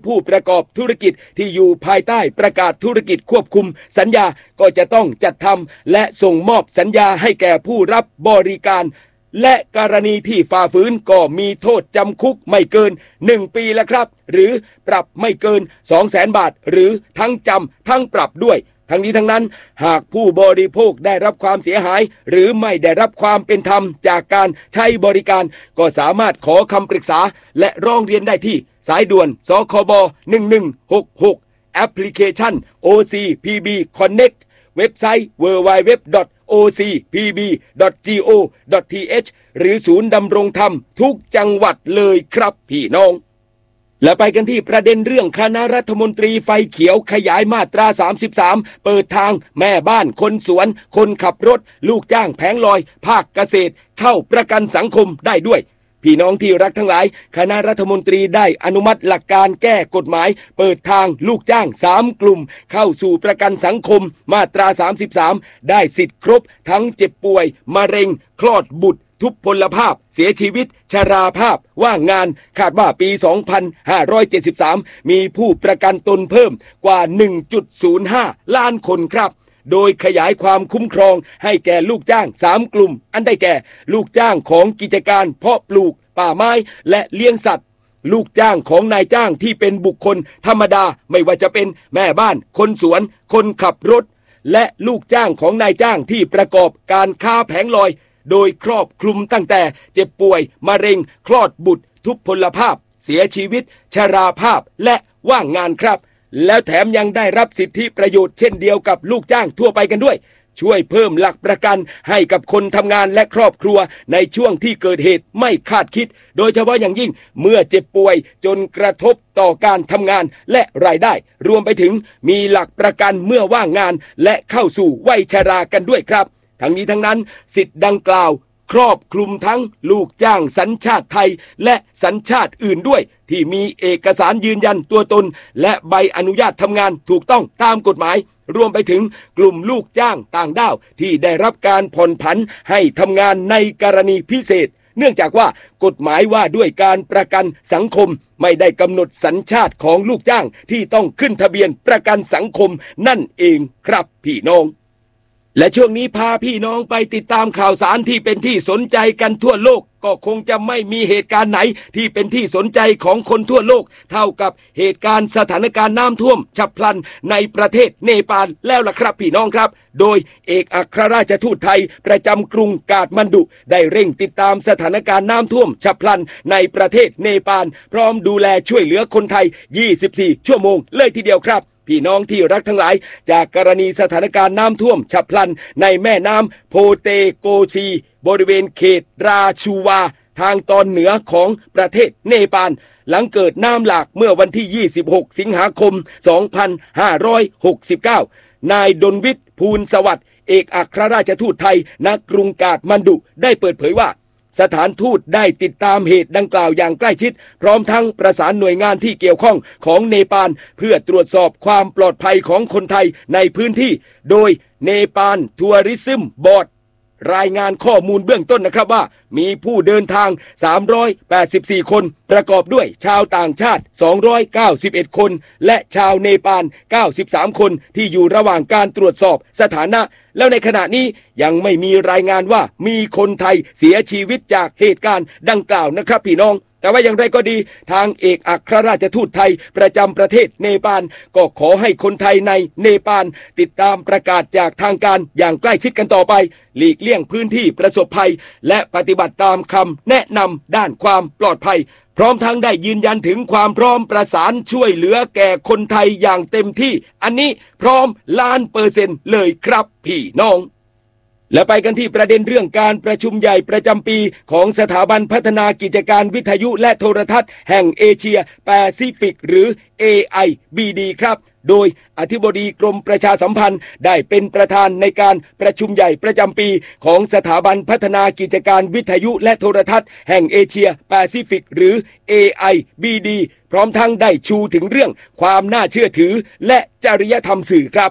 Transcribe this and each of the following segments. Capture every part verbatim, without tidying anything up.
ผู้ประกอบธุรกิจที่อยู่ภายใต้ประกาศธุรกิจควบคุมสัญญาก็จะต้องจัดทำและส่งมอบสัญญาให้แก่ผู้รับบริการและกรณีที่ฝ่าฝืนก็มีโทษจำคุกไม่เกินหนึ่งปีแล้วครับหรือปรับไม่เกิน สองแสน บาทหรือทั้งจำทั้งปรับด้วยทั้งนี้ทั้งนั้นหากผู้บริโภคได้รับความเสียหายหรือไม่ได้รับความเป็นธรรมจากการใช้บริการก็สามารถขอคำปรึกษาและร้องเรียนได้ที่สายด่วนสคบหนึ่งหนึ่งหกหกแอปพลิเคชัน โอ ซี พี บี Connect เว็บไซต์ ดับเบิลยู ดับเบิลยู ดับเบิลยู ดอท โอ ซี พี บี ดอท จี โอ ดอท ที เอช หรือศูนย์ดำรงธรรมทุกจังหวัดเลยครับพี่น้องและไปกันที่ประเด็นเรื่องคณะรัฐมนตรีไฟเขียวขยายมาตราสามสิบสามเปิดทางแม่บ้านคนสวนคนขับรถลูกจ้างแผงลอยภาคเกษตรเข้าประกันสังคมได้ด้วยพี่น้องที่รักทั้งหลายคณะรัฐมนตรีได้อนุมัติหลักการแก้กฎหมายเปิดทางลูกจ้างสามกลุ่มเข้าสู่ประกันสังคมมาตราสามสิบสามได้สิทธิ์ครบทั้งเจ็บป่วยมะเร็งคลอดบุตรทุพพลภาพเสียชีวิตชราภาพว่างงานคาดว่าปี สองพันห้าร้อยเจ็ดสิบสาม มีผู้ประกันตนเพิ่มกว่า หนึ่งจุดศูนย์ห้า ล้านคนครับโดยขยายความคุ้มครองให้แก่ลูกจ้างสามกลุ่มอันได้แก่ลูกจ้างของกิจการเพาะปลูกป่าไม้และเลี้ยงสัตว์ลูกจ้างของนายจ้างที่เป็นบุคคลธรรมดาไม่ว่าจะเป็นแม่บ้านคนสวนคนขับรถและลูกจ้างของนายจ้างที่ประกอบการค้าแผงลอยโดยครอบคลุมตั้งแต่เจ็บป่วยมะเร็งคลอดบุตรทุพพลภาพเสียชีวิตชราภาพและว่างงานครับแล้วแถมยังได้รับสิทธิประโยชน์เช่นเดียวกับลูกจ้างทั่วไปกันด้วยช่วยเพิ่มหลักประกันให้กับคนทำงานและครอบครัวในช่วงที่เกิดเหตุไม่คาดคิดโดยเฉพาะอย่างยิ่งเมื่อเจ็บป่วยจนกระทบต่อการทำงานและรายได้รวมไปถึงมีหลักประกันเมื่อว่างงานและเข้าสู่วัยชรากันด้วยครับทั้งนี้ทั้งนั้นสิทธิ์ดังกล่าวครอบคลุมทั้งลูกจ้างสัญชาติไทยและสัญชาติอื่นด้วยที่มีเอกสารยืนยันตัวตนและใบอนุญาตทำงานถูกต้องตามกฎหมายรวมไปถึงกลุ่มลูกจ้างต่างด้าวที่ได้รับการผ่อนผันให้ทำงานในกรณีพิเศษเนื่องจากว่ากฎหมายว่าด้วยการประกันสังคมไม่ได้กำหนดสัญชาติของลูกจ้างที่ต้องขึ้นทะเบียนประกันสังคมนั่นเองครับพี่น้องและช่วงนี้พาพี่น้องไปติดตามข่าวสารที่เป็นที่สนใจกันทั่วโลกก็คงจะไม่มีเหตุการณ์ไหนที่เป็นที่สนใจของคนทั่วโลกเท่ากับเหตุการณ์สถานการณ์น้ำท่วมฉับพลันในประเทศเนปาลแล้วล่ะครับพี่น้องครับโดยเอกอัครราชทูตไทยประจำกรุงกาฐมาณฑุได้เร่งติดตามสถานการณ์น้ำท่วมฉับพลันในประเทศเนปาลพร้อมดูแลช่วยเหลือคนไทยยี่สิบสี่ชั่วโมงเลยทีเดียวครับพี่น้องที่รักทั้งหลายจากกรณีสถานการณ์น้ำท่วมฉับพลันในแม่น้ำโพเตโกชีบริเวณเขตราชูวาทางตอนเหนือของประเทศเนปาลหลังเกิดน้ำหลากเมื่อวันที่ยี่สิบหกสิงหาคมสองพันห้าร้อยหกสิบเก้านายดลวิทย์ภูลสวัสดิ์เอกอัครราชทูตไทยณกรุงกาฐมาณฑุได้เปิดเผยว่าสถานทูตได้ติดตามเหตุดังกล่าวอย่างใกล้ชิดพร้อมทั้งประสานหน่วยงานที่เกี่ยวข้องของเนปาลเพื่อตรวจสอบความปลอดภัยของคนไทยในพื้นที่โดยเนปาลทัวริซึมบอร์ดรายงานข้อมูลเบื้องต้นนะครับว่ามีผู้เดินทางสามร้อยแปดสิบสี่คนประกอบด้วยชาวต่างชาติสองร้อยเก้าสิบเอ็ดคนและชาวเนปาลเก้าสิบสามคนที่อยู่ระหว่างการตรวจสอบสถานะแล้วในขณะนี้ยังไม่มีรายงานว่ามีคนไทยเสียชีวิตจากเหตุการณ์ดังกล่าวนะครับพี่น้องแต่ว่าอย่างไรก็ดีทางเอกอัครราชทูตไทยประจำประเทศเนปาลก็ขอให้คนไทยในเนปาลติดตามประกาศจากทางการอย่างใกล้ชิดกันต่อไปหลีกเลี่ยงพื้นที่ประสบภัยและปฏิบัติตามคำแนะนำด้านความปลอดภัยพร้อมทั้งได้ยืนยันถึงความพร้อมประสานช่วยเหลือแก่คนไทยอย่างเต็มที่อันนี้พร้อมล้านเปอร์เซ็นต์เลยครับพี่น้องและไปกันที่ประเด็นเรื่องการประชุมใหญ่ประจำปีของสถาบันพัฒนากิจการวิทยุและโทรทัศน์แห่งเอเชียแปซิฟิกหรือ เอ ไอ บี ดี ครับโดยอธิบดีกรมประชาสัมพันธ์ได้เป็นประธานในการประชุมใหญ่ประจำปีของสถาบันพัฒนากิจการวิทยุและโทรทัศน์แห่งเอเชียแปซิฟิกหรือ เอ ไอ บี ดี พร้อมทั้งได้ชูถึงเรื่องความน่าเชื่อถือและจริยธรรมสื่อครับ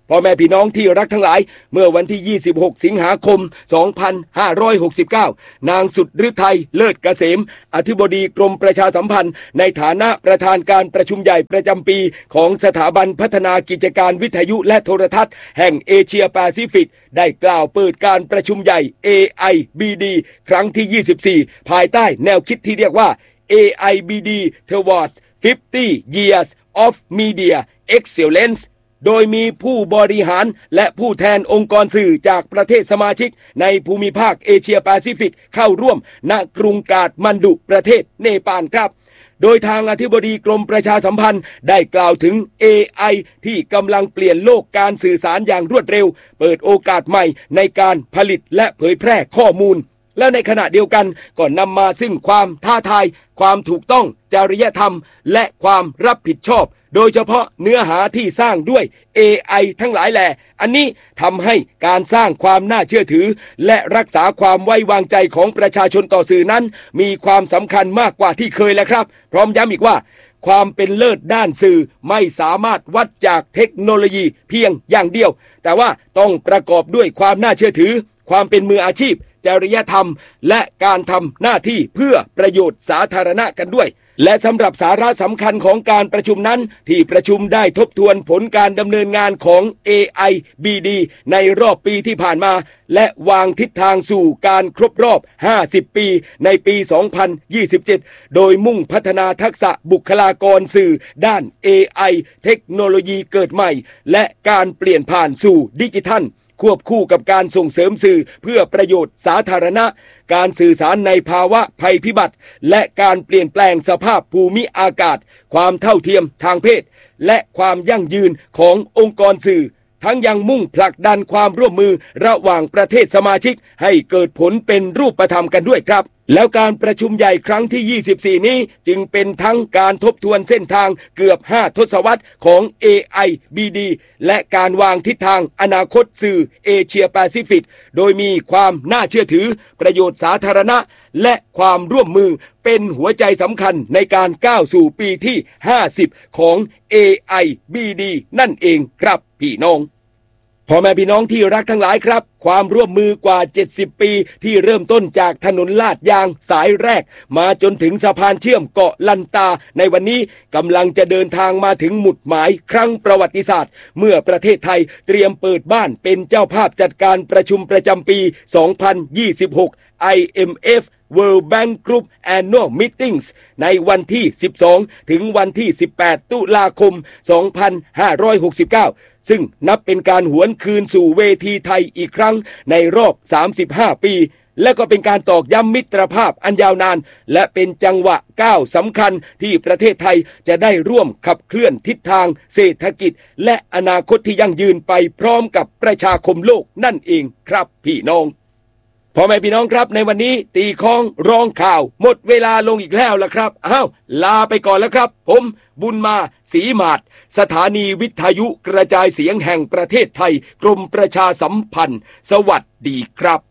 พ่อแม่พี่น้องที่รักทั้งหลายเมื่อวันที่ยี่สิบหกสิงหาคมสองพันห้าร้อยหกสิบเก้านางสุดฤทัยเลิศเกษมอธิบดีกรมประชาสัมพันธ์ในฐานะประธานการประชุมใหญ่ประจำปีของสถาบันพัฒนากิจการวิทยุและโทรทัศน์แห่งเอเชียแปซิฟิกได้กล่าวเปิดการประชุมใหญ่ เอ ไอ บี ดี ครั้งที่ยี่สิบสี่ภายใต้แนวคิดที่เรียกว่า เอ ไอ บี ดี Towards ห้าสิบ Years of Media Excellence โดยมีผู้บริหารและผู้แทนองค์กรสื่อจากประเทศสมาชิกในภูมิภาคเอเชียแปซิฟิกเข้าร่วมณกรุงกาฐมานดุประเทศเนปาลครับโดยทางอธิบดีกรมประชาสัมพันธ์ได้กล่าวถึง เอ ไอ ที่กำลังเปลี่ยนโลกการสื่อสารอย่างรวดเร็วเปิดโอกาสใหม่ในการผลิตและเผยแพร่ข้อมูลแล้วในขณะเดียวกันก็นำมาซึ่งความท้าทายความถูกต้องจริยธรรมและความรับผิดชอบโดยเฉพาะเนื้อหาที่สร้างด้วย เอ ไอ ทั้งหลายแหล่อันนี้ทำให้การสร้างความน่าเชื่อถือและรักษาความไว้วางใจของประชาชนต่อสื่อนั้นมีความสำคัญมากกว่าที่เคยแล้วครับพร้อมย้ำอีกว่าความเป็นเลิศด้านสื่อไม่สามารถวัดจากเทคโนโลยีเพียงอย่างเดียวแต่ว่าต้องประกอบด้วยความน่าเชื่อถือความเป็นมืออาชีพจริยธรรมและการทำหน้าที่เพื่อประโยชน์สาธารณะกันด้วยและสำหรับสาระสำคัญของการประชุมนั้นที่ประชุมได้ทบทวนผลการดำเนินงานของ เอ ไอ บี ดี ในรอบปีที่ผ่านมาและวางทิศทางสู่การครบรอบห้าสิบปีในปีสองพันยี่สิบเจ็ดโดยมุ่งพัฒนาทักษะบุคลากรสื่อด้าน เอ ไอ เทคโนโลยีเกิดใหม่และการเปลี่ยนผ่านสู่ดิจิทัลควบคู่กับการส่งเสริมสื่อเพื่อประโยชน์สาธารณะการสื่อสารในภาวะภัยพิบัติและการเปลี่ยนแปลงสภาพภูมิอากาศความเท่าเทียมทางเพศและความยั่งยืนขององค์กรสื่อทั้งยังมุ่งผลักดันความร่วมมือระหว่างประเทศสมาชิกให้เกิดผลเป็นรูปธรรมกันด้วยครับแล้วการประชุมใหญ่ครั้งที่ยี่สิบสี่นี้จึงเป็นทั้งการทบทวนเส้นทางเกือบห้าทศวรรษของ เอ ไอ บี ดี และการวางทิศทางอนาคตสื่อเอเชียแปซิฟิกโดยมีความน่าเชื่อถือประโยชน์สาธารณะและความร่วมมือเป็นหัวใจสำคัญในการก้าวสู่ปีที่ห้าสิบของ เอ ไอ บี ดี นั่นเองครับพี่น้องพ่อแม่พี่น้องที่รักทั้งหลายครับความร่วมมือกว่าเจ็ดสิบปีที่เริ่มต้นจากถนนลาดยางสายแรกมาจนถึงสะพานเชื่อมเกาะลันตาในวันนี้กำลังจะเดินทางมาถึงหมุดหมายครั้งประวัติศาสตร์เมื่อประเทศไทยเตรียมเปิดบ้านเป็นเจ้าภาพจัดการประชุมประจำปีสองพันยี่สิบหก ไอ เอ็ม เอฟWorld Bank Group Annual Meetings ในวันที่สิบสองถึงวันที่สิบแปดตุลาคมสองพันห้าร้อยหกสิบเก้าซึ่งนับเป็นการหวนคืนสู่เวทีไทยอีกครั้งในรอบสามสิบห้าปีและก็เป็นการตอกย้ำมิตรภาพอันยาวนานและเป็นจังหวะก้าวสำคัญที่ประเทศไทยจะได้ร่วมขับเคลื่อนทิศทางเศรษฐกิจและอนาคตที่ยั่งยืนไปพร้อมกับประชาคมโลกนั่นเองครับพี่น้องพ่อแม่พี่น้องครับในวันนี้ตีค้องร้องข่าวหมดเวลาลงอีกแล้วล่ะครับอ้าวลาไปก่อนแล้วครับผมบุญมาศรีหมาดสถานีวิทยุกระจายเสียงแห่งประเทศไทยกรมประชาสัมพันธ์สวัสดีครับ